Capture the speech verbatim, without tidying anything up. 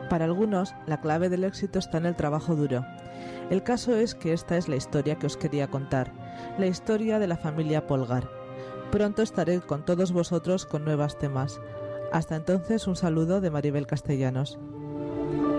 Para algunos, la clave del éxito está en el trabajo duro. El caso es que esta es la historia que os quería contar, la historia de la familia Polgar. Pronto estaré con todos vosotros con nuevos temas. Hasta entonces, un saludo de Maribel Castellanos.